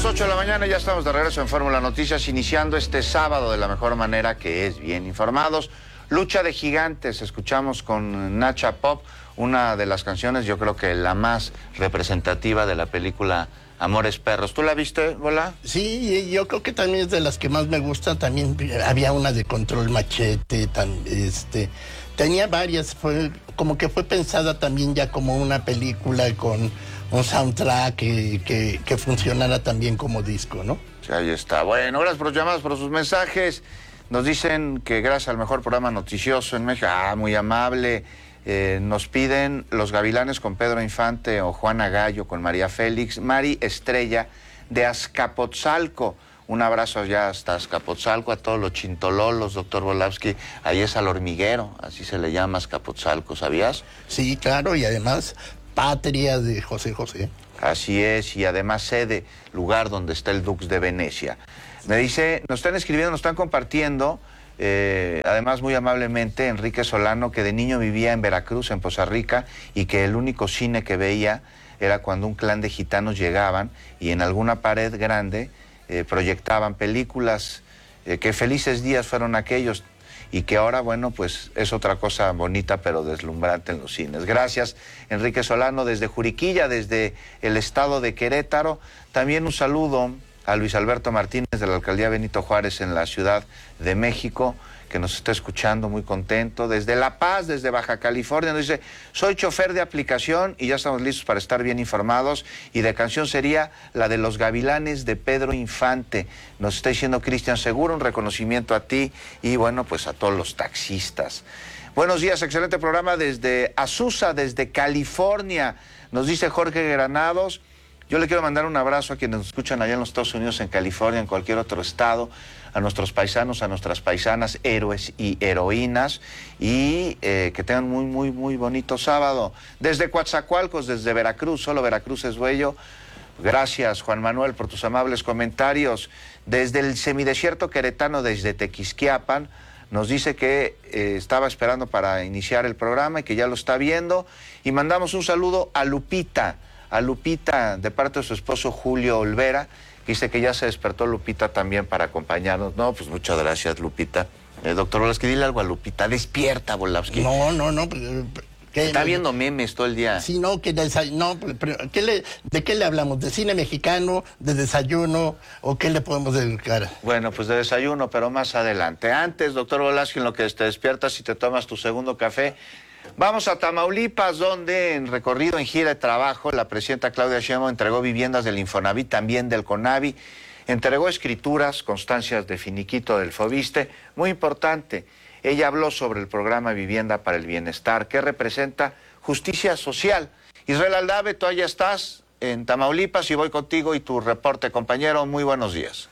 8 de la mañana ya estamos de regreso en Fórmula Noticias, iniciando este sábado de la mejor manera, que es bien informados. Lucha de gigantes, escuchamos con Nacha Pop, una de las canciones, yo creo que la más representativa de la película Amores Perros. ¿Tú la viste, Bola? Sí, yo creo que también es de las que más me gusta. También había una de Control Machete, tenía varias, como que fue pensada también ya como una película con un soundtrack que funcionara también como disco, ¿no? Sí, ahí está. Bueno, gracias por los llamados, por sus mensajes. Nos dicen que gracias al mejor programa noticioso en México, muy amable. Nos piden Los Gavilanes con Pedro Infante o Juana Gallo con María Félix. Mari Estrella de Azcapotzalco. Un abrazo allá hasta Azcapotzalco, a todos los chintololos, doctor Volavsky. Ahí es al hormiguero, así se le llama Azcapotzalco, ¿sabías? Sí, claro, y además patria de José José. Así es, y además sede, lugar donde está el Dux de Venecia. Me dice, nos están escribiendo, nos están compartiendo, además muy amablemente, Enrique Solano, que de niño vivía en Veracruz, en Poza Rica, y que el único cine que veía era cuando un clan de gitanos llegaban y en alguna pared grande proyectaban películas, que felices días fueron aquellos, y que ahora, bueno, pues es otra cosa bonita pero deslumbrante en los cines. Gracias, Enrique Solano, desde Juriquilla, desde el estado de Querétaro. También un saludo a Luis Alberto Martínez de la Alcaldía Benito Juárez en la Ciudad de México, que nos está escuchando, muy contento. Desde La Paz, desde Baja California, nos dice, soy chofer de aplicación y ya estamos listos para estar bien informados. Y de canción sería la de Los Gavilanes de Pedro Infante. Nos está diciendo Cristian Seguro, un reconocimiento a ti y bueno, pues a todos los taxistas. Buenos días, excelente programa desde Azusa, desde California. Nos dice Jorge Granados. Yo le quiero mandar un abrazo a quienes nos escuchan allá en los Estados Unidos, en California, en cualquier otro estado, a nuestros paisanos, a nuestras paisanas, héroes y heroínas, y que tengan muy bonito sábado. Desde Coatzacoalcos, desde Veracruz, solo Veracruz es bello. Gracias, Juan Manuel, por tus amables comentarios. Desde el semidesierto queretano, desde Tequisquiapan, nos dice que estaba esperando para iniciar el programa y que ya lo está viendo. Y mandamos un saludo a Lupita, de parte de su esposo Julio Olvera, que dice que ya se despertó Lupita también para acompañarnos. No, pues muchas gracias, Lupita. Doctor Volavsky, dile algo a Lupita. Despierta, Volavsky. No. Está viendo memes todo el día. Sí, no, ¿de qué le hablamos? ¿De cine mexicano, de desayuno o qué le podemos dedicar? Bueno, pues de desayuno, pero más adelante. Antes, doctor Volavsky, en lo que te despiertas y te tomas tu segundo café, vamos a Tamaulipas, donde en recorrido, en gira de trabajo, la presidenta Claudia Sheinbaum entregó viviendas del Infonavit, también del CONAVI, entregó escrituras, constancias de finiquito del FOBISTE, muy importante. Ella habló sobre el programa Vivienda para el Bienestar, que representa justicia social. Israel Aldave, tú allá estás en Tamaulipas y voy contigo y tu reporte, compañero. Muy buenos días.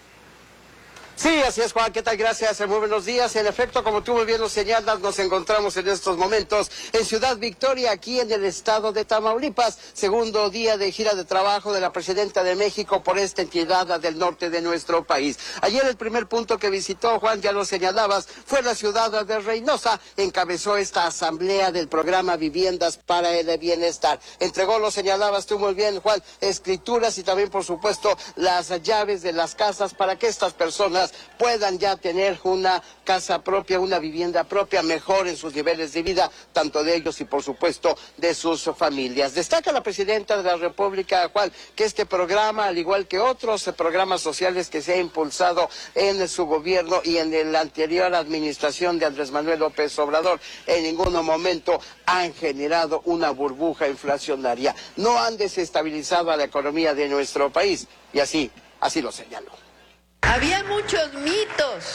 Sí, así es, Juan. ¿Qué tal? Gracias. Muy buenos días. En efecto, como tú muy bien lo señalas, nos encontramos en estos momentos en Ciudad Victoria, aquí en el estado de Tamaulipas. Segundo día de gira de trabajo de la presidenta de México por esta entidad del norte de nuestro país. Ayer el primer punto que visitó, Juan, ya lo señalabas, fue la ciudad de Reynosa. Encabezó esta asamblea del programa Viviendas para el Bienestar. Entregó, lo señalabas tú muy bien, Juan, escrituras y también, por supuesto, las llaves de las casas para que estas personas puedan ya tener una casa propia, una vivienda propia, mejoren sus niveles de vida, tanto de ellos y por supuesto de sus familias. Destaca la presidenta de la República, Juan, que este programa, al igual que otros programas sociales que se ha impulsado en su gobierno y en la anterior administración de Andrés Manuel López Obrador, en ningún momento han generado una burbuja inflacionaria, no han desestabilizado a la economía de nuestro país, y así lo señaló. Había muchos mitos.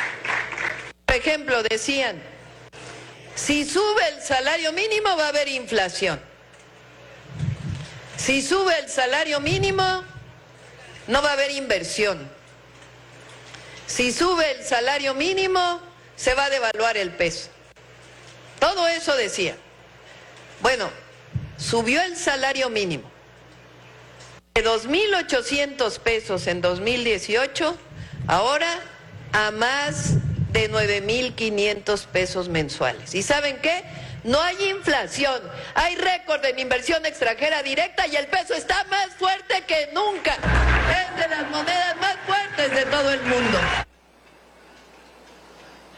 Por ejemplo, decían, si sube el salario mínimo va a haber inflación. Si sube el salario mínimo no va a haber inversión. Si sube el salario mínimo se va a devaluar el peso. Todo eso decía. Bueno, subió el salario mínimo de 2.800 pesos en 2018, ahora a más de 9.500 pesos mensuales. ¿Y saben qué? No hay inflación, hay récord en inversión extranjera directa y el peso está más fuerte que nunca en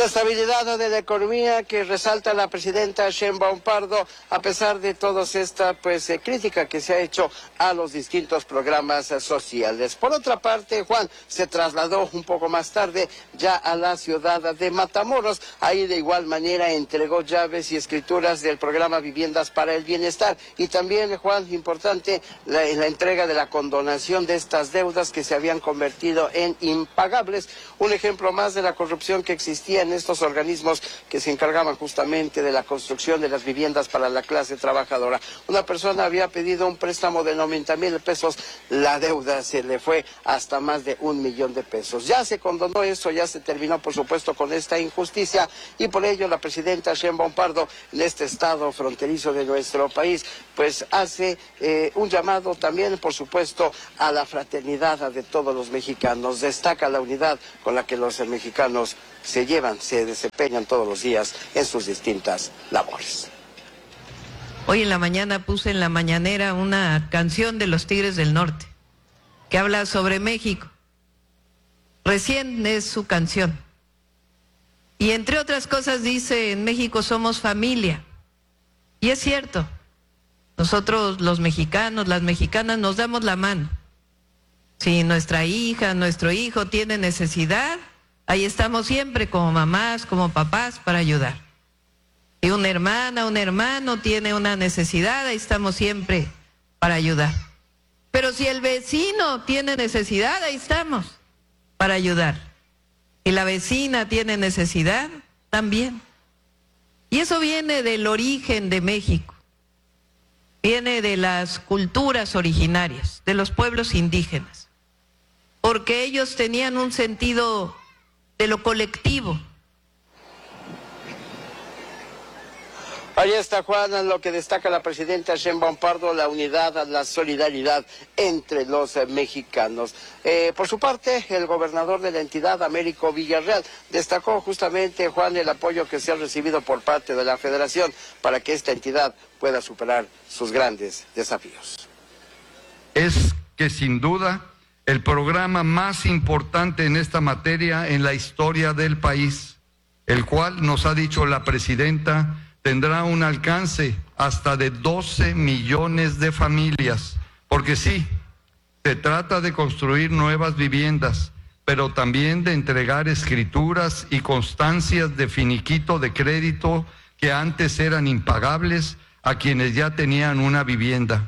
La estabilidad de la economía que resalta la presidenta Sheinbaum Pardo, a pesar de toda esta crítica que se ha hecho a los distintos programas sociales. Por otra parte, Juan se trasladó un poco más tarde ya a la ciudad de Matamoros. Ahí de igual manera entregó llaves y escrituras del programa Viviendas para el Bienestar. Y también, Juan, importante, la entrega de la condonación de estas deudas que se habían convertido en impagables. Un ejemplo más de la corrupción que existía en estos organismos que se encargaban justamente de la construcción de las viviendas para la clase trabajadora. Una persona había pedido un préstamo de 90,000 pesos, la deuda se le fue hasta más de 1 millón de pesos. Ya se condonó eso, ya se terminó por supuesto con esta injusticia y por ello la presidenta Sheinbaum Pardo en este estado fronterizo de nuestro país hace un llamado también por supuesto a la fraternidad de todos los mexicanos. Destaca la unidad con la que los mexicanos se desempeñan todos los días en sus distintas labores. Hoy en la mañana puse en la mañanera una canción de los Tigres del Norte que habla sobre México. Recién es su canción. Y entre otras cosas dice, en México somos familia. Y es cierto, nosotros los mexicanos, las mexicanas nos damos la mano. Si nuestra hija, nuestro hijo tiene necesidad, ahí estamos siempre como mamás, como papás para ayudar. Si una hermana, un hermano tiene una necesidad, ahí estamos siempre para ayudar. Pero si el vecino tiene necesidad, ahí estamos para ayudar. Si la vecina tiene necesidad, también. Y eso viene del origen de México. Viene de las culturas originarias, de los pueblos indígenas. Porque ellos tenían un sentido de lo colectivo. Ahí está, Juan, lo que destaca la presidenta Sheinbaum Pardo, la unidad, la solidaridad entre los mexicanos. Por su parte, el gobernador de la entidad, Américo Villarreal, destacó justamente, Juan, el apoyo que se ha recibido por parte de la Federación para que esta entidad pueda superar sus grandes desafíos. Es que sin duda el programa más importante en esta materia en la historia del país, el cual nos ha dicho la presidenta, tendrá un alcance hasta de 12 millones de familias, porque sí, se trata de construir nuevas viviendas, pero también de entregar escrituras y constancias de finiquito de crédito que antes eran impagables a quienes ya tenían una vivienda.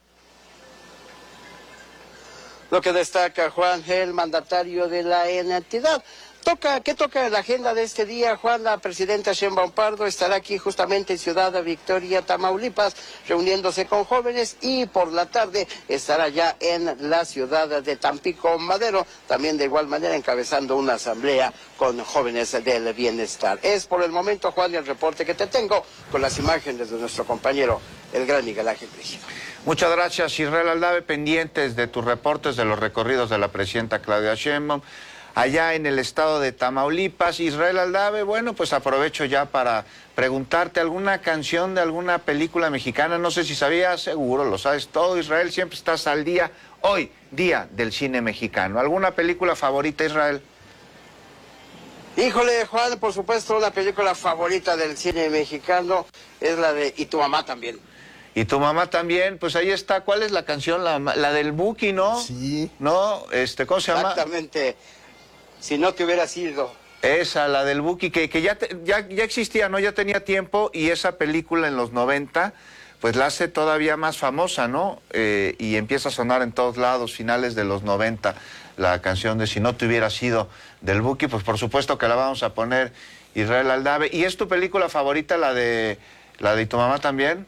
Lo que destaca, Juan, el mandatario de la entidad. ¿Qué toca en la agenda de este día, Juan? La presidenta Sheinbaum Pardo estará aquí justamente en Ciudad Victoria, Tamaulipas, reuniéndose con jóvenes y por la tarde estará ya en la ciudad de Tampico Madero, también de igual manera encabezando una asamblea con jóvenes del bienestar. Es por el momento, Juan, el reporte que te tengo con las imágenes de nuestro compañero, el gran Miguel Ángel Brígido. Muchas gracias, Israel Aldave, pendientes de tus reportes de los recorridos de la presidenta Claudia Sheinbaum. Allá en el estado de Tamaulipas, Israel Aldave, bueno, pues aprovecho ya para preguntarte alguna canción de alguna película mexicana, no sé si sabías, seguro lo sabes todo, Israel, siempre estás al día, hoy, día del cine mexicano. ¿Alguna película favorita, Israel? Híjole, Juan, por supuesto, una película favorita del cine mexicano es la de Y tu mamá también. Y tu mamá también, pues ahí está, ¿cuál es la canción? La del Buki, ¿no? Sí. ¿No? ¿Cómo se llama? Exactamente. Si no te hubieras ido. Esa, la del Buki, que ya existía, ¿no? Ya tenía tiempo y esa película en los 90, pues la hace todavía más famosa, ¿no? Y empieza a sonar en todos lados, finales de los 90, la canción de Si no te hubieras ido del Buki, pues por supuesto que la vamos a poner, Israel Aldave. ¿Y es tu película favorita, la de Y tu mamá también?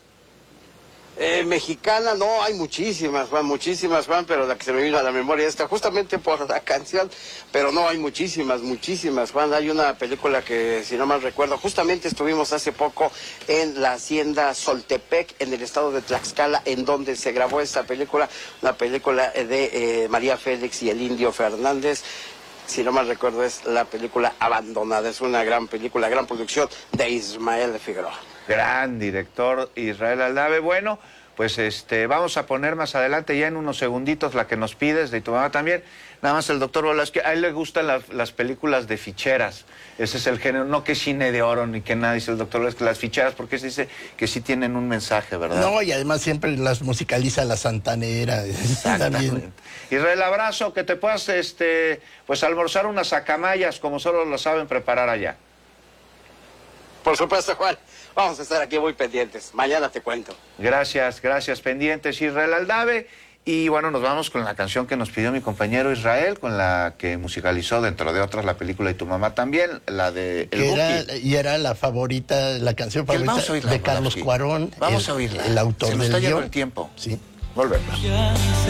Mexicana, no, hay muchísimas, Juan, pero la que se me vino a la memoria esta, justamente por la canción, pero no, hay muchísimas, Juan. Hay una película que, si no mal recuerdo, justamente estuvimos hace poco en la hacienda Soltepec, en el estado de Tlaxcala, en donde se grabó esta película, una película de María Félix y el Indio Fernández. Si no mal recuerdo, es la película Abandonada, es una gran película, gran producción de Ismael Figueroa. Gran director, Israel Aldave. Bueno, pues vamos a poner más adelante, ya en unos segunditos, la que nos pides, de tu mamá también. Nada más el doctor Bola, es que a él le gustan las películas de ficheras. Ese es el género, no que cine de oro ni que nada, dice el doctor Bola, es que las ficheras, porque se dice que sí tienen un mensaje, ¿verdad? No, y además siempre las musicaliza la Santanera. También. Israel, abrazo, que te puedas pues almorzar unas acamayas como solo lo saben preparar allá. Por supuesto, Juan. Vamos a estar aquí muy pendientes. Mañana te cuento. Gracias, pendientes, Israel Aldave. Y bueno, nos vamos con la canción que nos pidió mi compañero Israel, con la que musicalizó, dentro de otras, la película Y tu mamá también, la de El Buki. Y era la favorita, la canción favorita oírla, de Carlos Cuarón. Vamos a oírla. El autor Se nos del está guión. yendo el tiempo. Sí. Volvemos.